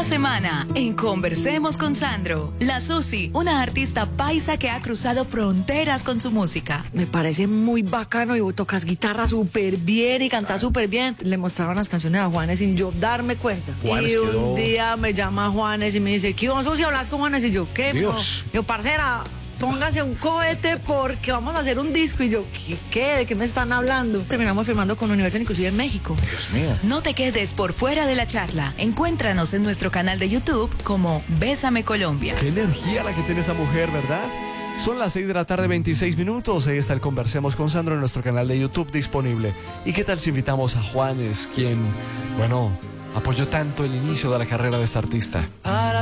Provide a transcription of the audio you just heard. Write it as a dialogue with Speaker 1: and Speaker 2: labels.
Speaker 1: Esta semana, en Conversemos con Sandro, la Susi, una artista paisa que ha cruzado fronteras con su música.
Speaker 2: Me parece muy bacano y tocas guitarra súper bien y cantas súper bien. Le mostraban las canciones a Juanes sin yo darme cuenta.
Speaker 3: Juanes
Speaker 2: y
Speaker 3: quedó...
Speaker 2: un día me llama Juanes y me dice, ¿qué vos, Susi, hablas con Juanes? Y yo, ¿qué?
Speaker 3: Dios.
Speaker 2: Yo, parcera, póngase un cohete porque vamos a hacer un disco. Y yo, ¿qué? ¿De qué me están hablando? Terminamos firmando con Universal Inclusive en México.
Speaker 3: Dios mío.
Speaker 1: No te quedes por fuera de la charla. Encuéntranos en nuestro canal de YouTube como Bésame Colombia.
Speaker 4: Qué energía la que tiene esa mujer, ¿verdad? Son las 6 de la tarde, 26 minutos. Ahí está el Conversemos con Sandro en nuestro canal de YouTube disponible. ¿Y qué tal si invitamos a Juanes, quien, bueno, apoyó tanto el inicio de la carrera de esta artista?
Speaker 5: Para